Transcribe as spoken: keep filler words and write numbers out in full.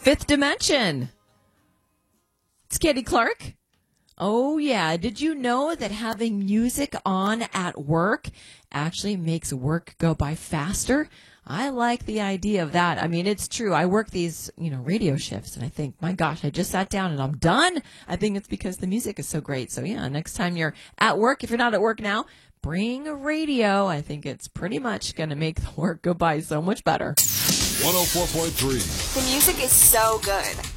Fifth Dimension. It's Katie Clark. Oh, yeah. Did you know that having music on at work actually makes work go by faster? I like the idea of that. I mean, it's true. I work these, you know, radio shifts, and I think, my gosh, I just sat down and I'm done. I think it's because the music is so great. So, yeah, next time you're at work, if you're not at work now, bring a radio. I think it's pretty much going to make the work go by so much better. one oh four point three. The music is so good.